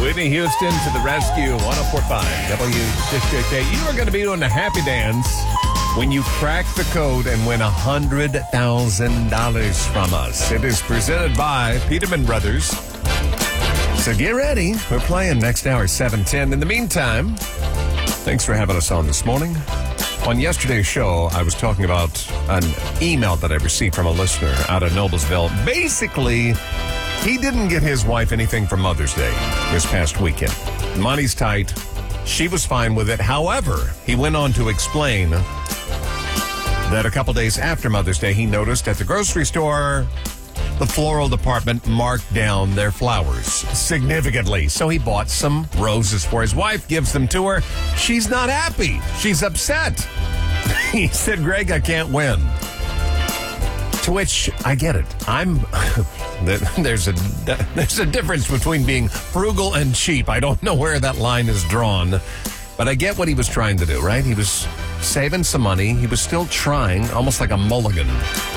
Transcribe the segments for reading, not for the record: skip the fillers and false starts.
Whitney Houston to the rescue, 104.5 WJJK. You are going to be doing the happy dance when you crack the code and win $100,000 from us. It is presented by Peterman Brothers. So get ready. We're playing next hour, 7:10. In the meantime, thanks for having us on this morning. On yesterday's show, I was talking about an email that I received from a listener out of Noblesville. Basically, he didn't get his wife anything for Mother's Day this past weekend. Money's tight. She was fine with it. However, he went on to explain that a couple days after Mother's Day, he noticed at the grocery store, the floral department marked down their flowers significantly. So he bought some roses for his wife, gives them to her. She's not happy. She's upset. He said, Greg, I can't win. To which I get it. There's a difference between being frugal and cheap. I don't know where that line is drawn, but I get what he was trying to do, right? He was saving some money. He was still trying, almost like a mulligan.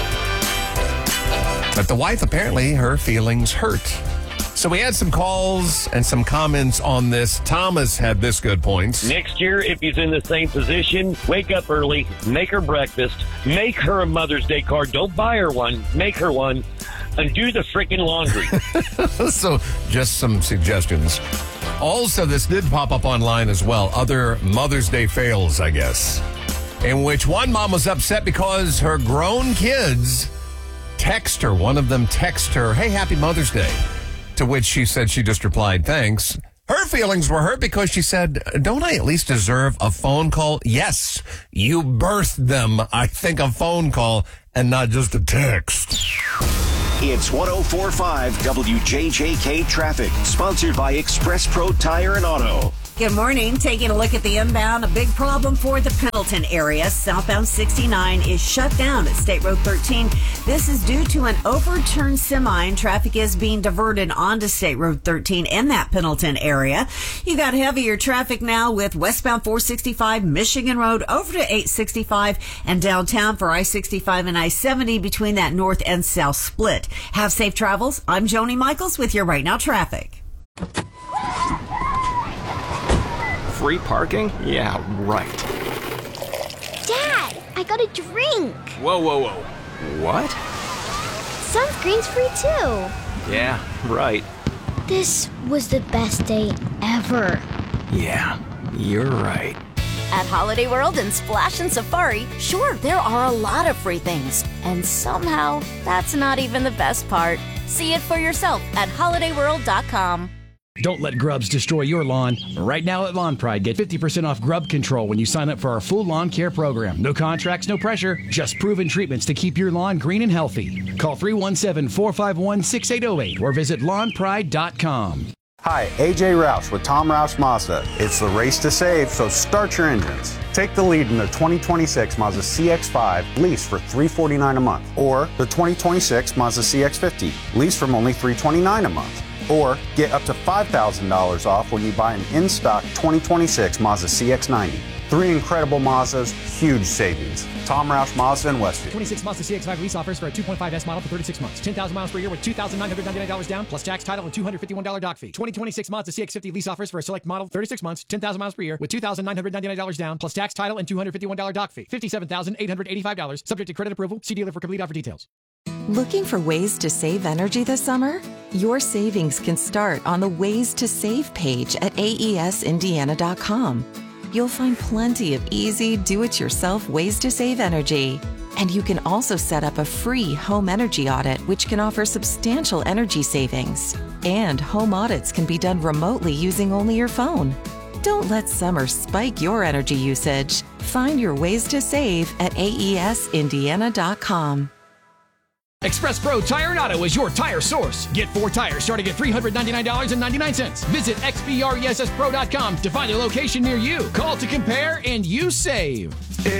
But the wife, apparently, her feelings hurt. So we had some calls and some comments on this. Thomas had this good point. Next year, if he's in the same position, wake up early, make her breakfast, make her a Mother's Day card. Don't buy her one, make her one, and do the freaking laundry. So just some suggestions. Also, this did pop up online as well. Other Mother's Day fails, I guess, in which one mom was upset because her grown kids text her. One of them text her, hey, happy Mother's Day. To which she said she just replied, thanks. Her feelings were hurt because she said, don't I at least deserve a phone call? Yes, you birthed them. I think a phone call and not just a text. It's 104.5 WJJK Traffic, sponsored by Express Pro Tire and Auto. Good morning. Taking a look at the inbound, a big problem for the Pendleton area. Southbound 69 is shut down at State Road 13. This is due to an overturned semi, and traffic is being diverted onto State Road 13 in that Pendleton area. You got heavier traffic now with westbound 465 Michigan Road over to 865 and downtown for I-65 and I-70 between that north and south split. Have safe travels. I'm Joni Michaels with your Right Now traffic. Free parking? Yeah, right. Dad, I got a drink. Whoa. What? Sunscreen's free too. Yeah, right. This was the best day ever. Yeah, you're right. At Holiday World and Splash and Safari, sure, there are a lot of free things. And somehow, that's not even the best part. See it for yourself at holidayworld.com. Don't let grubs destroy your lawn. Right now at Lawn Pride, get 50% off grub control when you sign up for our full lawn care program. No contracts, no pressure, just proven treatments to keep your lawn green and healthy. Call 317-451-6808 or visit lawnpride.com. Hi, AJ Roush with Tom Roush Mazda. It's the race to save, so start your engines. Take the lead in the 2026 Mazda CX-5 lease for $349 a month, or the 2026 Mazda CX-50 lease from only $329 a month. Or get up to $5,000 off when you buy an in-stock 2026 Mazda CX-90. 3 incredible Mazdas, huge savings. Tom Roush Mazda in Westview. 26 Mazda CX-5 lease offers for a 2.5S model for 36 months. 10,000 miles per year with $2,999 down, plus tax, title, and $251 doc fee. 2026 Mazda CX-50 lease offers for a select model, 36 months, 10,000 miles per year with $2,999 down, plus tax, title, and $251 doc fee. $57,885, subject to credit approval. See dealer for complete offer details. Looking for ways to save energy this summer? Your savings can start on the Ways to Save page at aesindiana.com. You'll find plenty of easy, do-it-yourself ways to save energy. And you can also set up a free home energy audit, which can offer substantial energy savings. And home audits can be done remotely using only your phone. Don't let summer spike your energy usage. Find your ways to save at aesindiana.com. Express Pro Tire and Auto is your tire source. Get 4 tires starting at $399.99. Visit xpresspro.com to find a location near you. Call to compare and you save.